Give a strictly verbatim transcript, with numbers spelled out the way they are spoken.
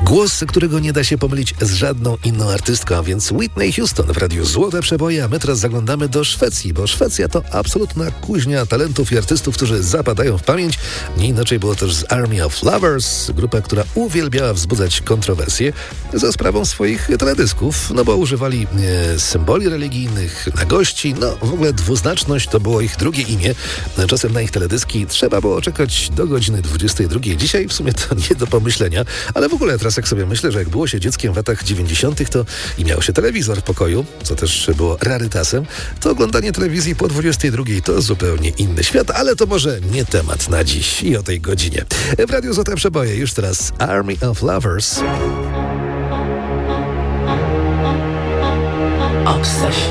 Głos, którego nie da się pomylić z żadną inną artystką, a więc Whitney Houston w Radiu Złote Przeboje, a my teraz zaglądamy do Szwecji, bo Szwecja to absolutna kuźnia talentów i artystów, którzy zapadają w pamięć. Nie inaczej było też z Army of Lovers, grupa, która uwielbiała wzbudzać kontrowersje za sprawą swoich teledysków, no bo używali e, symboli religijnych, nagości, no w ogóle dwuznaczność to było ich drugie imię. Czasem na ich teledyski trzeba było czekać do godziny dwudziestej drugiej. Dzisiaj w sumie to nie do pomyślenia, ale w ogóle teraz jak sobie myślę, że jak było się dzieckiem w latach dziewięćdziesiątych to i miało się telewizor w pokoju, co też było rarytasem, to oglądanie telewizji po dwudziestej drugiej to zupełnie inny świat, ale to może nie temat na dziś i o tej godzinie. W Radiu Złote Przeboje już teraz Army of Lovers. Obsession.